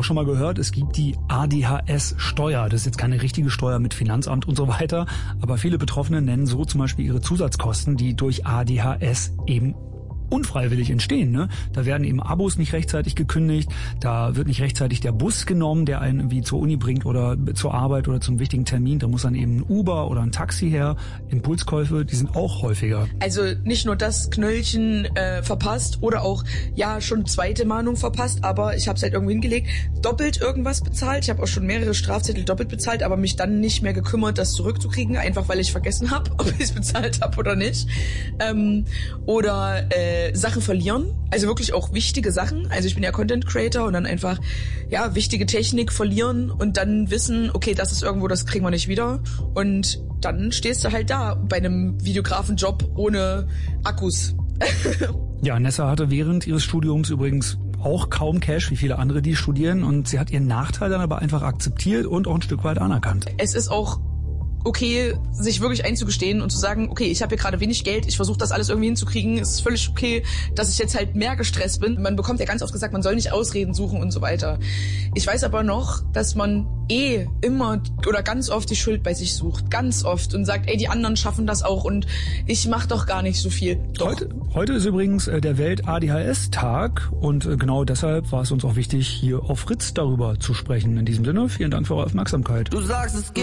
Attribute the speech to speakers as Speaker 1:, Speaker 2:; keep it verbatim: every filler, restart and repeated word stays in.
Speaker 1: auch schon mal gehört, es gibt die A D H S-Steuer. Das ist jetzt keine richtige Steuer mit Finanzamt und so weiter, aber viele Betroffene nennen so zum Beispiel ihre Zusatzkosten, die durch A D H S eben unfreiwillig entstehen. Ne? Da werden eben Abos nicht rechtzeitig gekündigt, da wird nicht rechtzeitig der Bus genommen, der einen irgendwie zur Uni bringt oder zur Arbeit oder zum wichtigen Termin. Da muss dann eben ein Uber oder ein Taxi her. Impulskäufe, die sind auch häufiger.
Speaker 2: Also nicht nur das Knöllchen äh, verpasst oder auch, ja, schon zweite Mahnung verpasst, aber ich habe es halt irgendwo hingelegt, doppelt irgendwas bezahlt. Ich habe auch schon mehrere Strafzettel doppelt bezahlt, aber mich dann nicht mehr gekümmert, das zurückzukriegen, einfach weil ich vergessen habe, ob ich es bezahlt habe oder nicht. Ähm, oder äh, Sachen verlieren, also wirklich auch wichtige Sachen. Also ich bin ja Content Creator und dann einfach, ja, wichtige Technik verlieren und dann wissen, okay, das ist irgendwo, das kriegen wir nicht wieder. Und dann stehst du halt da bei einem Videografenjob ohne Akkus.
Speaker 1: Ja, Nessa hatte während ihres Studiums übrigens auch kaum Cash, wie viele andere, die studieren. Und sie hat ihren Nachteil dann aber einfach akzeptiert und auch ein Stück weit anerkannt.
Speaker 2: Es ist auch okay, sich wirklich einzugestehen und zu sagen, okay, ich habe hier gerade wenig Geld, ich versuche das alles irgendwie hinzukriegen, es ist völlig okay, dass ich jetzt halt mehr gestresst bin. Man bekommt ja ganz oft gesagt, man soll nicht Ausreden suchen und so weiter. Ich weiß aber noch, dass man eh immer oder ganz oft die Schuld bei sich sucht, ganz oft und sagt, ey, die anderen schaffen das auch und ich mache doch gar nicht so viel. Doch.
Speaker 1: Heute, heute ist übrigens der Welt-A D H S-Tag und genau deshalb war es uns auch wichtig, hier auf Fritz darüber zu sprechen. In diesem Sinne, vielen Dank für eure Aufmerksamkeit.
Speaker 3: Du sagst, es geht